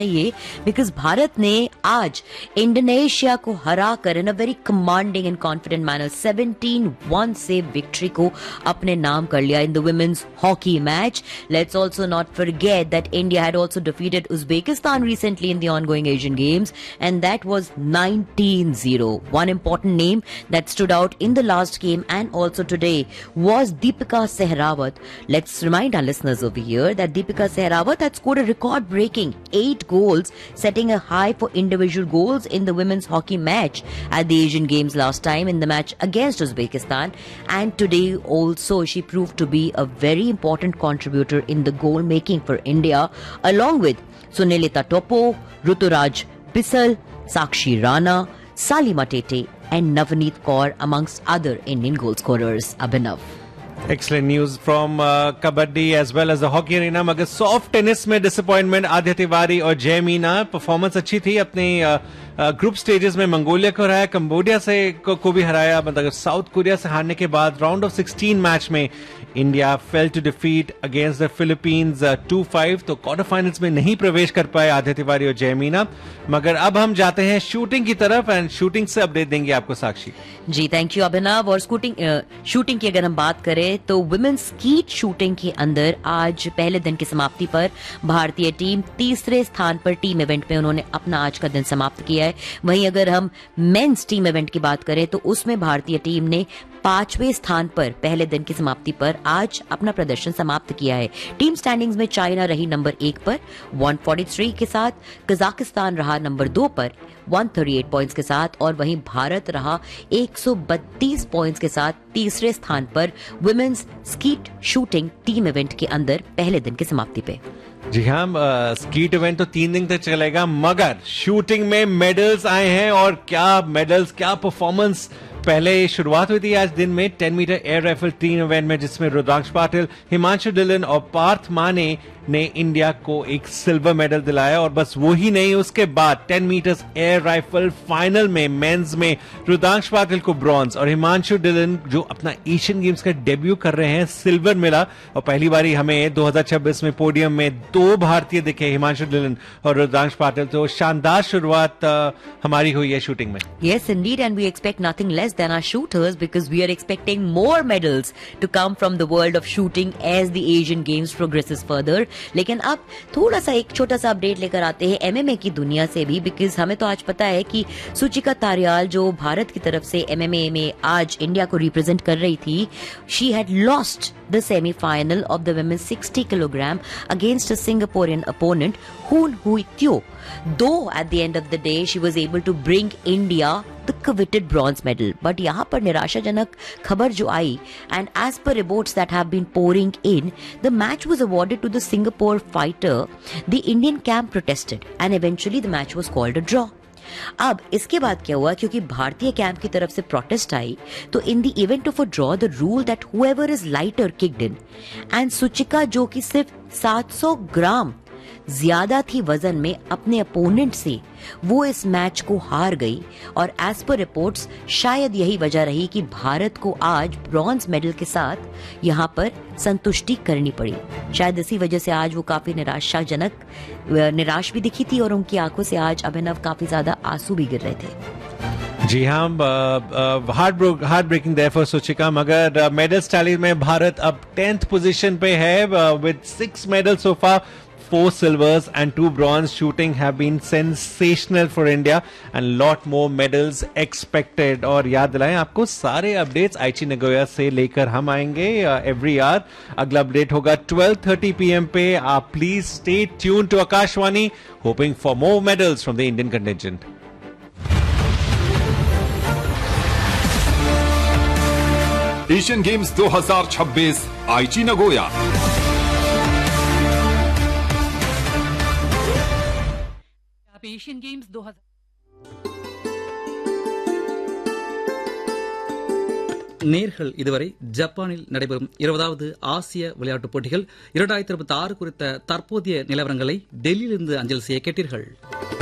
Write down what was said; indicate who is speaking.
Speaker 1: ये बिकॉज भारत ने आज इंडोनेशिया को हरा कर इन a very commanding and confident manner 17-1 से विक्ट्री को अपने नाम कर लिया in the women's hockey match. Let's also not forget that India had also defeated Uzbekistan recently in the ongoing Asian Games, and that was 19-0. One important name that stood out in the last game and also today was Deepika Sehrawat. Let's remind our listeners over here that Deepika Sehrawat had scored a record-breaking 8 goals, setting a high for individual goals in the women's hockey match at the Asian Games last time in the match against Uzbekistan. And today also she proved to be a very important contributor in the goal making for India, along with Sunilita Topo, Ruturaj Bissell, Sakshi Rana, Salima Tete and Navneet Kaur amongst other Indian goal scorers. Abhinav.
Speaker 2: Excellent news from Kabaddi as well as the hockey arena. मगर soft tennis में disappointment Aditya Tiwari और जय Meena. Performance अच्छी थी. अपने group stages में Mongolia को हराया, कंबोडिया से को भी हराया, मतलब साउथ कोरिया से हारने के बाद राउंड ऑफ 16 मैच में India fail to defeat against the Philippines 2-5. तो क्वार्टर फाइनल्स में नहीं प्रवेश कर पाए आदित्य तिवारी और जय मीना. मगर अब हम जाते हैं शूटिंग की तरफ एंड शूटिंग से अपडेट देंगे आपको साक्षी
Speaker 1: जी. थैंक यू अभिनव. और शूटिंग की अगर हम बात करें तो वुमेन्स स्कीट शूटिंग के अंदर आज पहले दिन की समाप्ति पर भारतीय टीम तीसरे स्थान पर टीम इवेंट में उन्होंने अपना आज का दिन समाप्त किया है. वहीं अगर हम मेंस टीम इवेंट की बात करें तो उसमें भारतीय टीम ने 5वें स्थान पर पहले दिन की समाप्ति पर आज अपना प्रदर्शन समाप्त किया है. टीम स्टैंडिंग्स में चाइना रही नंबर 1 पर 143 के साथ, कजाकिस्तान रहा नंबर 2 पर 138 पॉइंट्स के साथ और वहीं भारत रहा 132 पॉइंट्स के साथ तीसरे स्थान पर women's skeet shooting team event के अंदर पहले दिन की समाप्ति पे.
Speaker 2: जी हाँ, स्कीट इवेंट तो 3 दिन तक चलेगा, मगर शूटिंग में मेडल्स आए हैं. और क्या मेडल्स, क्या परफॉर्मेंस. पहले शुरुआत हुई थी आज दिन में 10 metre air rifle team event में, जिसमें रुद्रांश पाटिल, हिमांशु डिलन और पार्थ माने ने इंडिया को एक सिल्वर मेडल दिलाया. और बस वो ही नहीं, उसके बाद 10 मीटर्स एयर राइफल फाइनल में मेंस में रुद्रांश पाटिल को ब्रॉन्ज और हिमांशु डिलन जो अपना एशियन गेम्स का डेब्यू कर रहे हैं सिल्वर मिला. और पहली बारी हमें 2026 में पोडियम में 2 भारतीय दिखे, हिमांशु डिलन और रुद्रांश पाटिल. तो शानदार शुरुआत हमारी हुई है शूटिंग में.
Speaker 1: Yes, indeed, and we expect nothing less than our shooters because we are expecting more medals to come from the world of shooting as the Asian Games progresses further. लेकिन अब थोड़ा सा एक छोटा सा अपडेट लेकर आते हैं एमएमए की दुनिया से भी, बिकॉज हमें तो आज पता है कि सुचिका तारियाल जो भारत की तरफ से एमएमए में आज इंडिया को रिप्रेजेंट कर रही थी, she had lost the semi-final of the women's 60 kilogram against a Singaporean opponent, Hoon Hui Teo. Though at the end of the day she was able to bring India the coveted bronze medal. But यहाँ पर निराशाजनक खबर जो आई, and as per reports that have been pouring in, the match was awarded to the Singapore fighter. The Indian camp protested and eventually the match was called a draw. अब इसके बाद क्या हुआ, क्योंकि भारतीय कैंप की तरफ से प्रोटेस्ट आई, तो in the event of a draw the rule that whoever is lighter kicked in and Suchika जो कि सिर्फ 700 ग्राम ज्यादा थी वजन में अपने अपोनेंट से, वो इस मैच को हार गई. और एज पर रिपोर्ट्स शायद यही वजह रही कि भारत को आज ब्रॉन्ज मेडल के साथ यहां पर संतुष्टि करनी पड़ी. शायद इसी वजह से आज वो काफी निराश भी दिखी थी और उनकी आंखों से आज अभिनव काफी ज्यादा आंसू भी गिर रहे थे.
Speaker 2: जी हाँ, heart breaking there for Suchika. मगर मेडल्स टैली में भारत अब 10th पोजीशन पे है with 6 medals so far, 4 silvers and 2 bronze. Shooting have been sensational for India and lot more medals expected. और याद दिलाएं आपको सारे अपडेट्स आइची नगोया से लेकर हम आएंगे एवरी आवर. अगला अपडेट होगा 12:30 PM पे. आप please stay tune to Akashvani, hoping for more medals from the Indian contingent.
Speaker 3: Asian games 2026 आइची Nagoya.
Speaker 4: Asian games 2000 நேர்கள் இதுவரை ஜப்பானில் நடைபெறும் 20வது ஆசிய விளையாட்டுப் போட்டிகள் 2026 குறித்த தற்போதைய நிலவரங்களை டெல்லியிலிருந்து அஞ்சல் செய்ய கேட்டீர்கள்.